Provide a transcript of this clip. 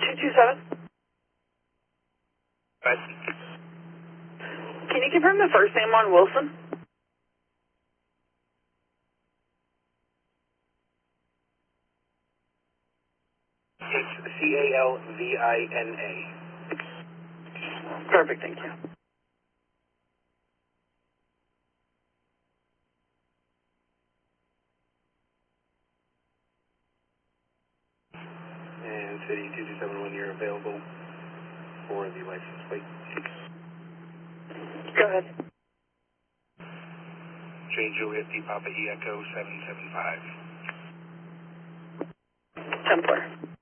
227. Right. Can you confirm the first name on Wilson? It's Calvina. Perfect, thank you. And City 227 when you're available for the license plate. Go ahead. J. Juliet D. Papa E. Echo 775. Templar.